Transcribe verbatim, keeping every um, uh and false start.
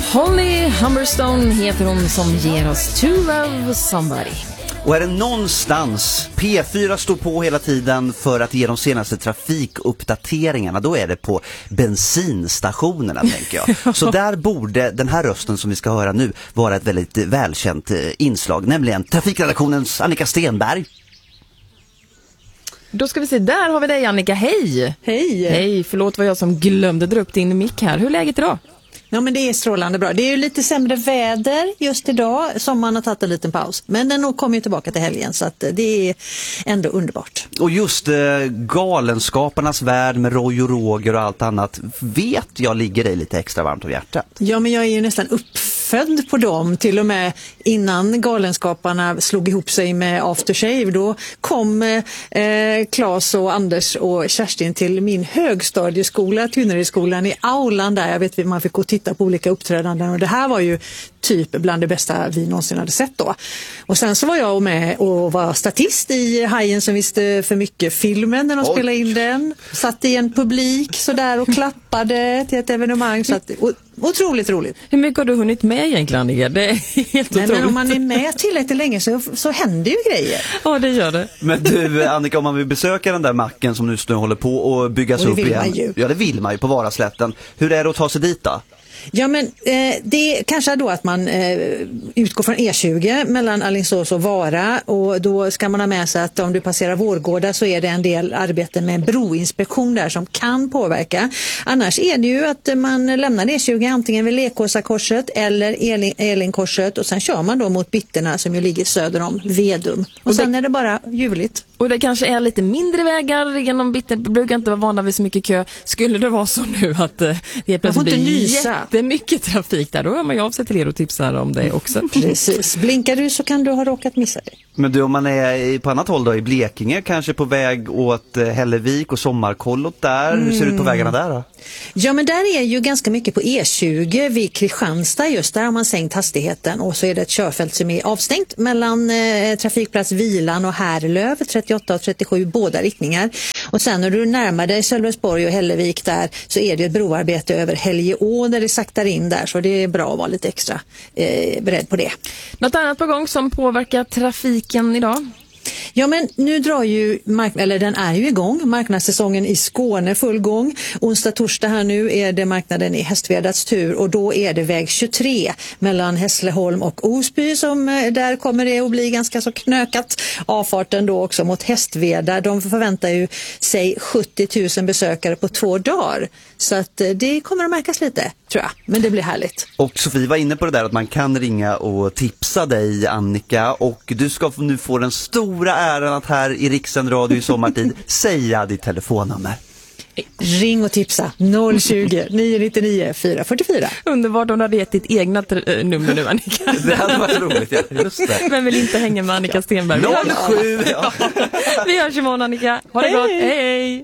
Holly Humberstone heter hon som ger oss To Love Somebody. Och är det någonstans P fyra står på hela tiden för att ge de senaste trafikuppdateringarna, då är det på bensinstationerna, tänker jag. Så där borde den här rösten som vi ska höra nu vara ett väldigt välkänt inslag, nämligen trafikredaktionens Annika Stenberg. Då ska vi se, där har vi dig Annika, hej! Hej! Hej, förlåt var jag som glömde dra upp din mick här. Hur är läget idag? Ja, men det är strålande bra. Det är ju lite sämre väder just idag, som man har tagit en liten paus. Men den kommer ju tillbaka till helgen, så att det är ändå underbart. Och just eh, Galenskaparnas värld med Roy och Roger och allt annat, vet jag ligger dig lite extra varmt om hjärtat. Ja, men jag är ju nästan uppfödd på dem. Till och med innan Galenskaparna slog ihop sig med Aftershave, då kom eh, Claes och Anders och Kerstin till min högstadieskola, Tynneredsskolan i aulan där. Jag vet att man fick gå och titta på olika uppträdanden, och det här var ju typ bland det bästa vi någonsin hade sett då. Och sen så var jag med och var statist i Hajen som visste för mycket filmen när de Oj. spelade in den. Satt i en publik så där och klappade till ett evenemang, så att, och, otroligt roligt. Hur mycket har du hunnit med egentligen, Annika? Det är helt Nej, otroligt. men om man är med tillräckligt länge så, så händer ju grejer. Ja, det gör det. Men du Annika, om man vill besöka den där macken som nu håller på att byggas upp igen. Ja, det vill man ju på Varaslätten. Hur är det att ta sig dit då? Ja, men eh, det är kanske då att man eh, utgår från E tjugo mellan Alingsås och Vara, och då ska man ha med sig att om du passerar Vårgårda så är det en del arbete med broinspektion där som kan påverka. Annars är det ju att man lämnar E tjugo antingen vid Lekåsakorset eller Elin, Elinkorset, och sen kör man då mot Bitterna som ju ligger söder om Vedum. Och, och sen det, är det bara ljuvligt. Och det kanske är lite mindre vägar genom Bitter, brukar inte vara vana vid så mycket kö. Skulle det vara så nu att eh, det är plötsligt blir det är mycket trafik där, då hör man ju av sig till er och tipsar om det också. Precis. Blinkar du så kan du ha råkat missa det. Men du, om man är på annat håll då, i Blekinge, kanske på väg åt Hällevik och Sommarkollot där, hur ser det ut på vägarna där då? Ja, men där är ju ganska mycket på E tjugo vid Kristianstad, just där har man sänkt hastigheten, och så är det ett körfält som är avstängt mellan eh, trafikplats Vilan och Härlöv, trettioåtta och trettiosju, båda riktningar. Och sen när du närmar dig Sölvesborg och Hällevik där, så är det ett broarbete över Helgeå där det saktar in där, så det är bra att vara lite extra eh, beredd på det. Något annat på gång som påverkar trafiken idag? Ja, men nu drar ju, mark- eller den är ju igång, marknadssäsongen i Skåne full gång. Onsdag, torsdag här nu är det marknaden i Hästvedats tur, och då är det väg tjugotre mellan Hässleholm och Osby som där kommer det att bli ganska så knökat. Avfarten då också mot Hästveda, de förväntar ju sig sjuttio tusen besökare på två dagar. Så att det kommer att märkas lite, tror jag, men det blir härligt. Och Sofie var inne på det där att man kan ringa och tipsa dig, Annika, och du ska nu få den stora äran att här i Rikssänd Radio i sommartid säga ditt telefonnummer. Ring och tipsa noll tjugo, nio nio nio, fyra fyra fyra. Underbart om du hade gett ditt egna t- nummer nu, Annika. Det hade varit roligt, ja. Just det. Men vill inte hänga med Annika Stenberg. noll sju, ja. Vi hörs imorgon, Annika. Ha det Hej. gott. Hej, hej.